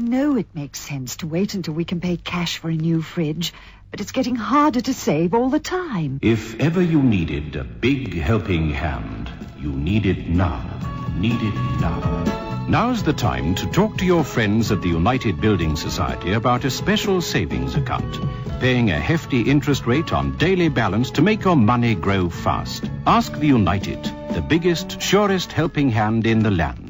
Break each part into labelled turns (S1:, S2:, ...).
S1: know it makes sense to wait until we can pay cash for a new fridge, but it's getting harder to save all the time.
S2: If ever you needed a big helping hand, you need it now. Need it now. Now's the time to talk to your friends at the United Building Society about a special savings account, paying a hefty interest rate on daily balance to make your money grow fast. Ask the United, the biggest, surest helping hand in the land.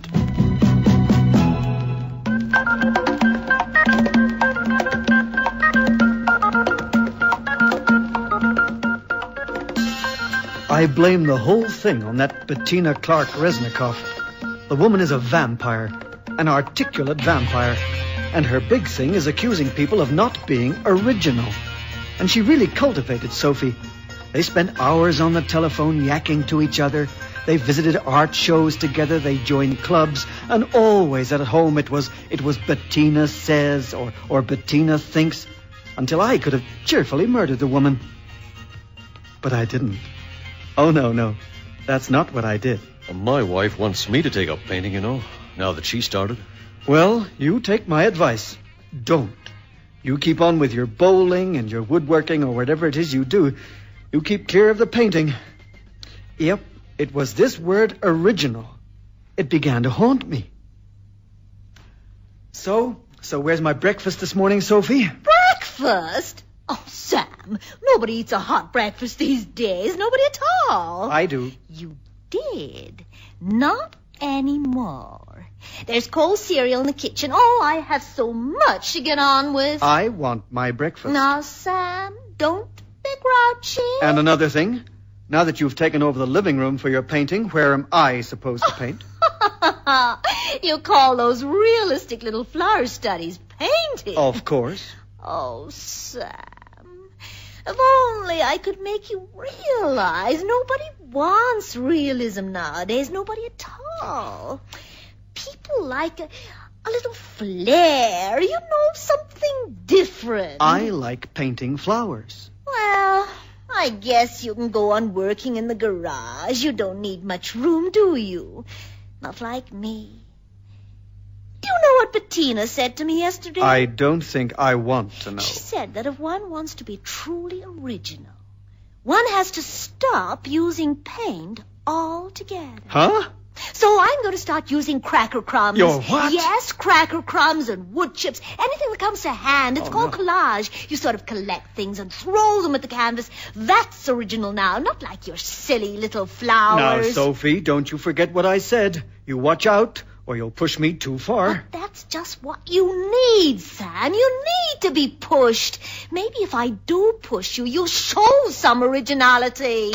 S3: I blame the whole thing on that Bettina Clark-Resnikoff. The woman is a vampire, an articulate vampire, and her big thing is accusing people of not being original. And she really cultivated Sophie. They spent hours on the telephone yakking to each other. They visited art shows together. They joined clubs. And always at home it was Bettina says or Bettina thinks, until I could have cheerfully murdered the woman. But I didn't. Oh, no. That's not what I did.
S4: My wife wants me to take up painting, now that she started.
S3: Well, you take my advice. Don't. You keep on with your bowling and your woodworking or whatever it is you do. You keep clear of the painting. Yep, it was this word original. It began to haunt me. So where's my breakfast this morning, Sophie?
S5: Breakfast? Oh, Sam, nobody eats a hot breakfast these days. Nobody at all.
S3: I do.
S5: You did. Not anymore. There's cold cereal in the kitchen. Oh, I have so much to get on with.
S3: I want my breakfast.
S5: Now, Sam, don't be grouchy.
S3: And another thing. Now that you've taken over the living room for your painting, where am I supposed to paint?
S5: You call those realistic little flower studies painting?
S3: Of course.
S5: Oh, Sam. If only I could make you realize nobody wants realism nowadays. Nobody at all. People like a little flair, something different.
S3: I like painting flowers.
S5: Well, I guess you can go on working in the garage. You don't need much room, do you? Not like me. Do you know what Bettina said to me yesterday?
S3: I don't think I want to know.
S5: She said that if one wants to be truly original, one has to stop using paint altogether.
S3: Huh?
S5: So I'm going to start using cracker crumbs.
S3: Your what?
S5: Yes, cracker crumbs and wood chips. Anything that comes to hand. It's called collage. You sort of collect things and throw them at the canvas. That's original now, not like your silly little flowers.
S3: Now, Sophie, don't you forget what I said. You watch out, or you'll push me too far.
S5: But that's just what you need, Sam. You need to be pushed. Maybe if I do push you, you'll show some originality.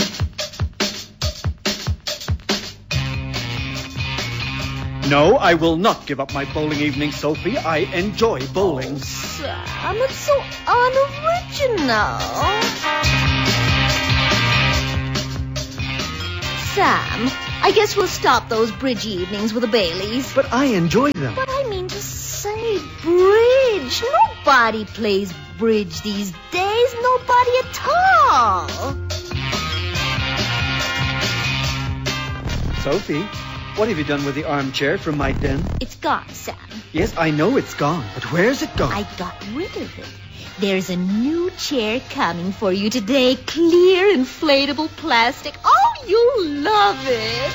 S3: No, I will not give up my bowling evening, Sophie. I enjoy bowling.
S5: Oh, Sam, it's so unoriginal. Sam, I guess we'll stop those bridge evenings with the Baileys.
S3: But I enjoy them.
S5: But I mean to say bridge. Nobody plays bridge these days. Nobody at all.
S3: Sophie, what have you done with the armchair from my den?
S5: It's gone, Sam.
S3: Yes, I know it's gone, but where's it gone?
S5: I got rid of it. There's a new chair coming for you today. Clear, inflatable plastic. Oh, you'll love it.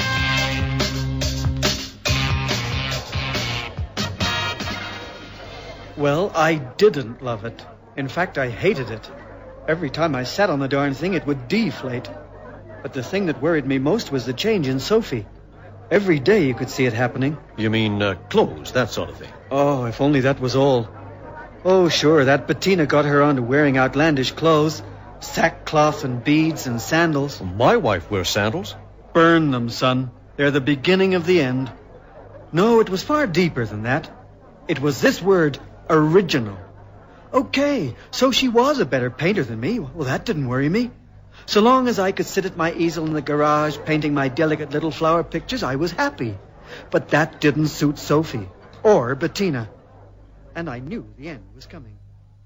S3: Well, I didn't love it. In fact, I hated it. Every time I sat on the darn thing, it would deflate. But the thing that worried me most was the change in Sophie. Every day you could see it happening.
S4: You mean clothes, that sort of thing?
S3: Oh, if only that was all. Oh, sure, that Bettina got her on to wearing outlandish clothes. Sackcloth and beads and sandals.
S4: My wife wears sandals.
S3: Burn them, son. They're the beginning of the end. No, it was far deeper than that. It was this word, original. Okay, so she was a better painter than me. Well, that didn't worry me. So long as I could sit at my easel in the garage painting my delicate little flower pictures, I was happy. But that didn't suit Sophie or Bettina. And I knew the end was coming.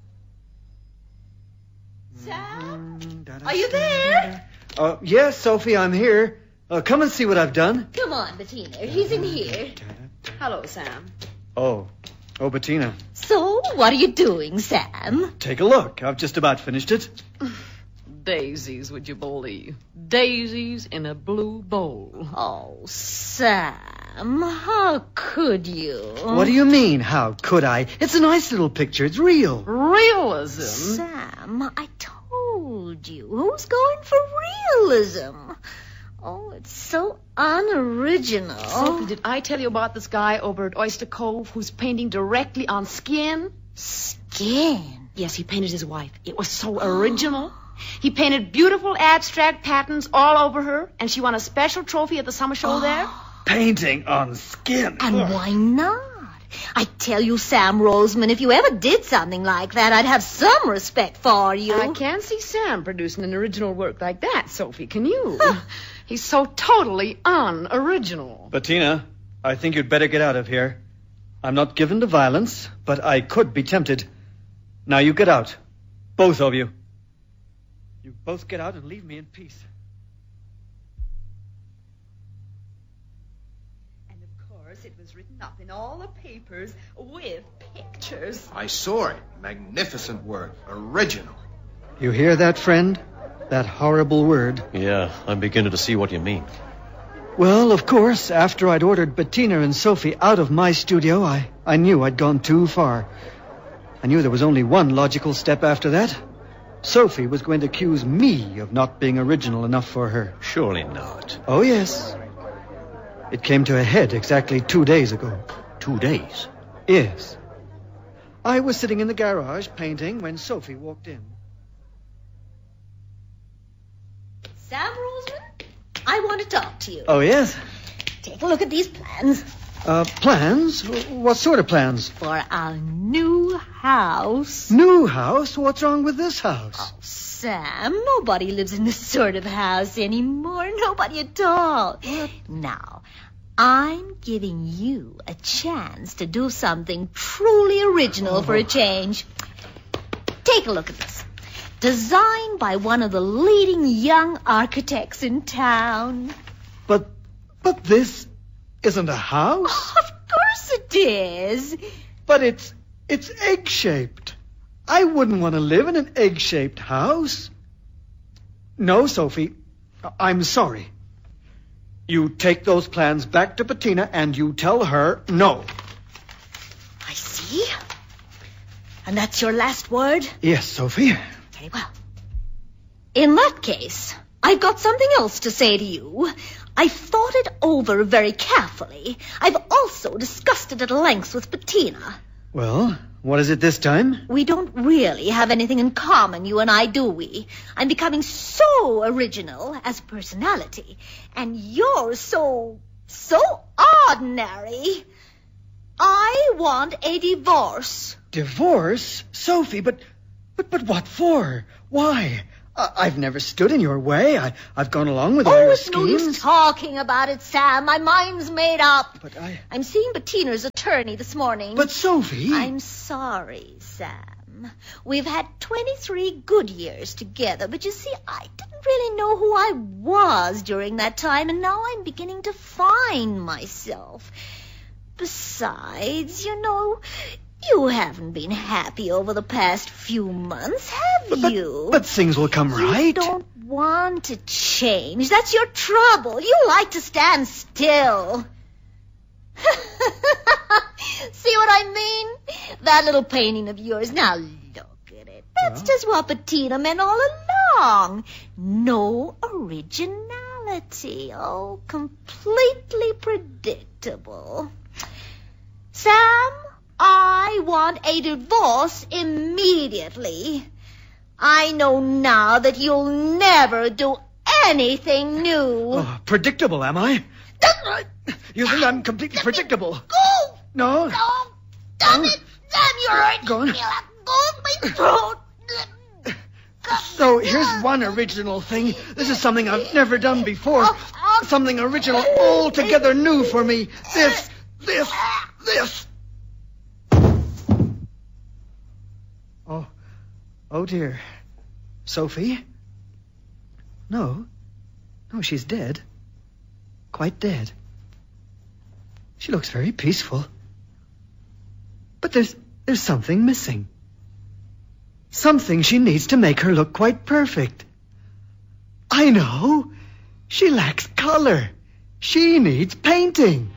S5: Sam? Are you there?
S3: Yes, Sophie, I'm here. Come and see what I've done.
S5: Come on, Bettina. He's in here.
S6: Hello, Sam.
S3: Oh, Oh, Bettina,
S5: So, what are you doing, Sam?
S3: take a look. I've just about finished it.
S6: Daisies, would you believe? Daisies in a blue bowl.
S5: Oh, Sam, how could you?
S3: What do you mean, how could I? It's a nice little picture. It's real.
S6: Realism?
S5: Sam, I told you. Who's going for realism? Oh, it's so unoriginal.
S6: Sophie, did I tell you about this guy over at Oyster Cove who's painting directly on skin?
S5: Skin?
S6: Yes, he painted his wife. It was so original. He painted beautiful abstract patterns all over her, and she won a special trophy at the summer show there.
S3: Painting on skin.
S5: And why not? I tell you, Sam Roseman, if you ever did something like that, I'd have some respect for you.
S6: I can't see Sam producing an original work like that, Sophie. Can you? He's so totally unoriginal.
S3: Bettina, I think you'd better get out of here. I'm not given to violence, but I could be tempted. Now you get out. Both of you. You both get out and leave me in peace.
S6: And of course, it was written up in all the papers with pictures.
S7: I saw it. Magnificent word. Original.
S3: You hear that, friend? That horrible word.
S4: Yeah, I'm beginning to see what you mean.
S3: Well, of course, after I'd ordered Bettina and Sophie out of my studio, I knew I'd gone too far. I knew there was only one logical step after that. Sophie was going to accuse me of not being original enough for her.
S4: Surely not.
S3: Oh, yes. It came to a head exactly 2 days ago.
S4: 2 days?
S3: Yes. I was sitting in the garage painting when Sophie walked in.
S5: Sam Roseman, I want to talk to you.
S3: Oh, yes?
S5: Take a look at these plans.
S3: Plans? What sort of plans?
S5: For our new house.
S3: New house? What's wrong with this house?
S5: Oh, Sam, nobody lives in this sort of house anymore. Nobody at all. Now, I'm giving you a chance to do something truly original for a change. Take a look at this. Designed by one of the leading young architects in town.
S3: But this isn't a house.
S5: Of course it is.
S3: But it's egg-shaped. I wouldn't want to live in an egg-shaped house. No, Sophie, I'm sorry. You take those plans back to Bettina and you tell her no.
S5: I see. And that's your last word?
S3: Yes, Sophie.
S5: Very well. In that case, I've got something else to say to you. I've thought it over very carefully. I've also discussed it at length with Bettina.
S3: Well, what is it this time?
S5: We don't really have anything in common, you and I, do we? I'm becoming so original as a personality, and you're so ordinary. I want a divorce.
S3: Divorce? Sophie, but what for? Why? I've never stood in your way. I've gone along with all your
S5: it's no use
S3: schemes.
S5: talking about it, Sam. My mind's made up.
S3: But
S5: I'm seeing Bettina's attorney this morning.
S3: But, Sophie...
S5: I'm sorry, Sam. We've had 23 good years together, but you see, I didn't really know who I was during that time, and now I'm beginning to find myself. Besides, you know, you haven't been happy over the past few months, have you?
S3: But things will come right.
S5: You don't want to change. That's your trouble. You like to stand still. See what I mean? That little painting of yours. Now look at it. That's just what Bettina meant all along. No originality. Oh, completely predictable. Sam, I want a divorce immediately. I know now that you'll never do anything new.
S3: Oh, predictable, am I? You think I'm completely predictable?
S5: Go!
S3: No?
S5: No! Damn it! Sam, you're hurting
S3: Go on.
S5: me. Let go of my throat.
S3: So here's one original thing. This is something I've never done before. Something original, altogether new for me. This. Oh dear. Sophie? No, she's dead. Quite dead. She looks very peaceful. But there's something missing. Something she needs to make her look quite perfect. I know. She lacks color. She needs painting.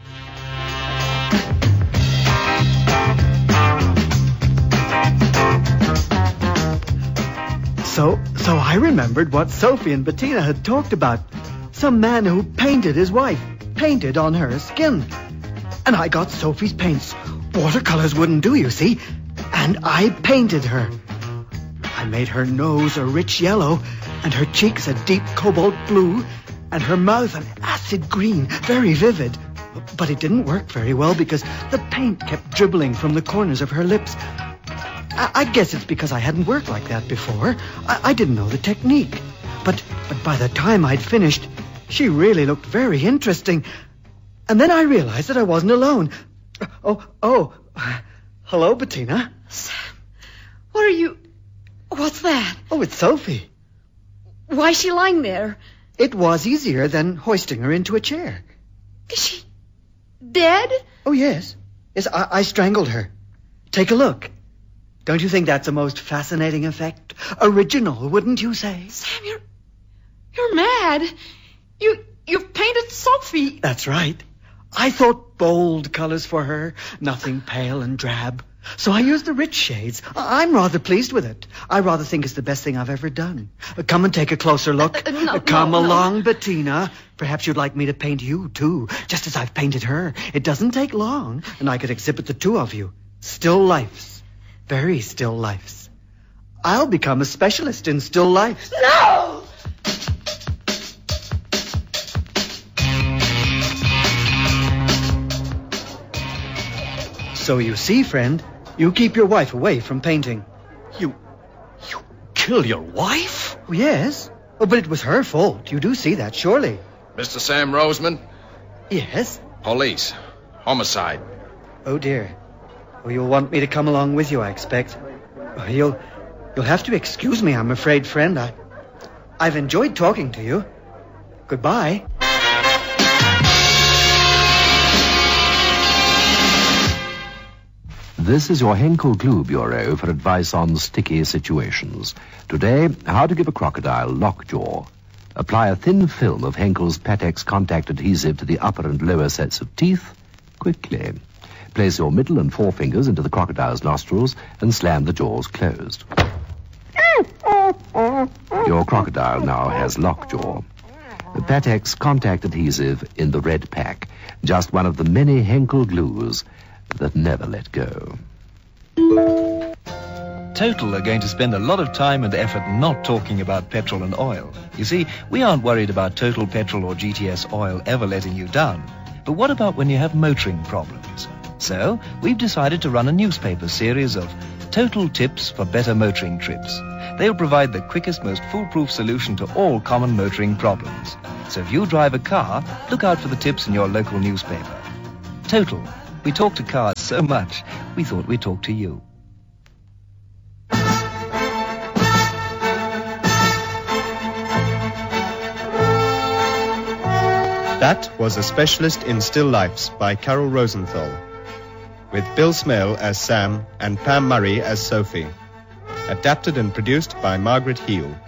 S3: So I remembered what Sophie and Bettina had talked about. Some man who painted his wife, painted on her skin. And I got Sophie's paints. Watercolors wouldn't do, you see. And I painted her. I made her nose a rich yellow, and her cheeks a deep cobalt blue, and her mouth an acid green, very vivid. But it didn't work very well because the paint kept dribbling from the corners of her lips. I guess it's because I hadn't worked like that before. I didn't know the technique. But by the time I'd finished, she really looked very interesting. And then I realized that I wasn't alone. Oh, hello, Bettina.
S6: Sam, what are you... What's that?
S3: Oh, it's Sophie.
S6: Why is she lying there?
S3: It was easier than hoisting her into a chair.
S6: Is she dead?
S3: Oh, yes. Yes, I strangled her. Take a look. Don't you think that's a most fascinating effect? Original, wouldn't you say?
S6: Sam, you're mad. You've painted Sophie.
S3: That's right. I thought bold colors for her, nothing pale and drab. So I used the rich shades. I'm rather pleased with it. I rather think it's the best thing I've ever done. Come and take a closer look. Come along, Bettina. Perhaps you'd like me to paint you, too, just as I've painted her. It doesn't take long, and I could exhibit the two of you. Still lifes. Very still lifes. I'll become a specialist in still lifes.
S6: No!
S3: So you see, friend, you keep your wife away from painting.
S4: You killed your wife?
S3: Oh, yes. Oh, but it was her fault. You do see that, surely.
S7: Mr. Sam Roseman?
S3: Yes?
S7: Police. Homicide.
S3: Oh, dear. Oh, you'll want me to come along with you, I expect. Oh, you'll have to excuse me, I'm afraid, friend. I've enjoyed talking to you. Goodbye.
S2: This is your Henkel Glue Bureau for advice on sticky situations. Today, how to give a crocodile lockjaw. Apply a thin film of Henkel's Patex contact adhesive to the upper and lower sets of teeth quickly. Place your middle and forefingers into the crocodile's nostrils and slam the jaws closed. Your crocodile now has lockjaw. Patex contact adhesive in the red pack. Just one of the many Henkel glues that never let go.
S8: Total are going to spend a lot of time and effort not talking about petrol and oil. You see, we aren't worried about Total Petrol or GTS Oil ever letting you down. But what about when you have motoring problems? So, we've decided to run a newspaper series of Total Tips for Better Motoring Trips. They'll provide the quickest, most foolproof solution to all common motoring problems. So if you drive a car, look out for the tips in your local newspaper. Total. We talk to cars so much, we thought we'd talk to you.
S9: That was A Specialist in Still Lifes by Carol Rosenthal, with Bill Smale as Sam and Pam Murray as Sophie. Adapted and produced by Margaret Heel.